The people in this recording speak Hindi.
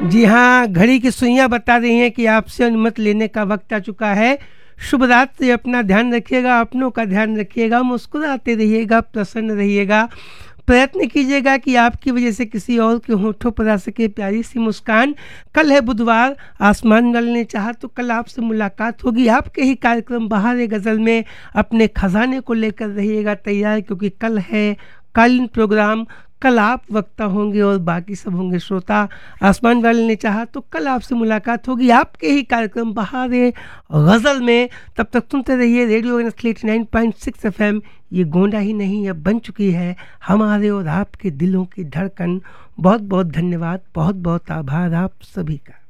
जी हाँ, घड़ी की सुइयां बता रही हैं कि आपसे अनुमति लेने का वक्त आ चुका है। शुभ रात्रि। अपना ध्यान रखिएगा, अपनों का ध्यान रखिएगा, मुस्कुराते रहिएगा, प्रसन्न रहिएगा। प्रयत्न कीजिएगा कि आपकी वजह से किसी और के होठों पर आ सके प्यारी सी मुस्कान। कल है बुधवार, आसमान वाले ने चाहा तो कल आपसे मुलाकात होगी आपके ही कार्यक्रम बहार गज़ल में। अपने खजाने को लेकर रहिएगा तैयार, क्योंकि कल है कालीन प्रोग्राम। कल आप वक्ता होंगे और बाकी सब होंगे श्रोता। आसमान वाले ने चाहा तो कल आपसे मुलाकात होगी आपके ही कार्यक्रम बहार गज़ल में। तब तक सुनते रहिए रेडियो 89.6 FM। ये गोंडा ही नहीं, अब बन चुकी है हमारे और आपके दिलों की धड़कन। बहुत बहुत धन्यवाद, बहुत बहुत आभार आप सभी का।